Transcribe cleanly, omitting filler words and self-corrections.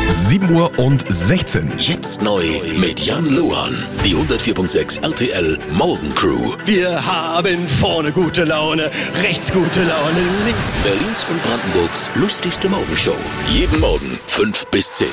7:16 Uhr. Jetzt neu mit Jan Luan. Die 104.6 RTL Morgencrew. Wir haben vorne gute Laune, rechts gute Laune, links. Berlins und Brandenburgs lustigste Morgenshow. Jeden Morgen 5 bis 10.